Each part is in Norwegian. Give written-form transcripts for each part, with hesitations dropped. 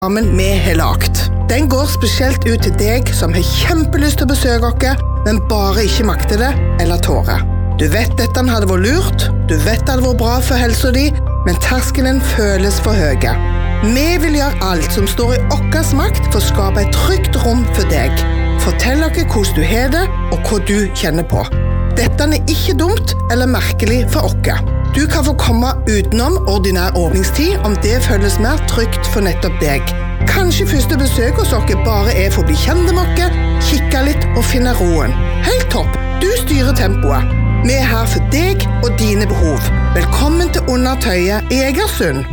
sammen vi har lagt. Den går spesielt ut til deg som har kjempelyst til å besøke oss, men bare ikke makter det eller tårer. Du vet dette hadde vært lurt, du vet det hadde vært bra for helsa di, men terskelen føles for høye. Vi vil gjøre alt som står i okkes makt for å skape et trygt rom for deg. Fortell dere hvordan du har det og hva du kjenner på. Dette er ikke dumt eller merkelig for oss. Du kan få komme utenom ordinær åpningstid om det føles mer trygt for nettopp deg. Kanskje første besøk hos dere bare er for å bli kjent med dere, kikke litt og finne roen. Helt topp, du styrer tempoet. Vi er her for deg og dine behov. Velkommen til Under Tøyet i Egersund.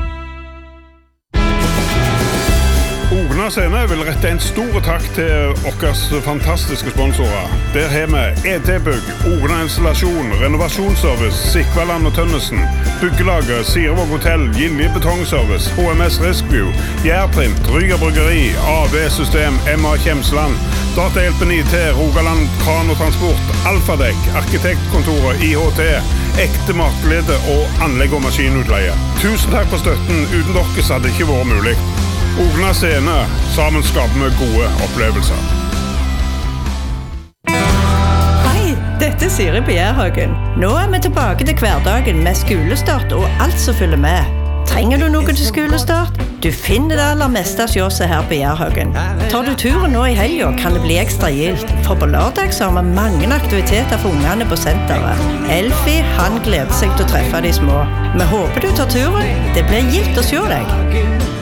Ogna Scene vil rette en stor takk til okkers fantastiske sponsorer. Der har vi ET-bygg, Ogna Installasjon, Renovasjonsservice, Sikvaland og Tønnesen, Byggelaget, Sirevåg Hotel, Gilje Betongservice, HMS Riskview, Gjærprint, Ryger Bryggeri, AV-system, MA Kjemsland, Datahjelpen IT, Rogaland Kran og Transport, Alfadek, Arkitektkontoret, IHT, Ekte Matglede og anlegg- og maskinutleie. Tusen takk for støtten, uten dere så hadde det ikke vært mulig. Ogna Scene, sammen skaper vi gode opplevelser. Hei, dette er Siri Bjerhagen. Nå er vi tilbake til hverdagen med skolestart og alt som følger med. Trenger du noe til skolestart? Du finner det aller meste hos oss her på Bjerhagen. Tar du turen nå i helgen, kan det bli ekstra gildt. For på lørdag så har vi mange aktiviteter for ungene på senteret. Elfie, han gleder seg til å treffe de små. Vi håper du tar turen. Det blir gildt å se deg.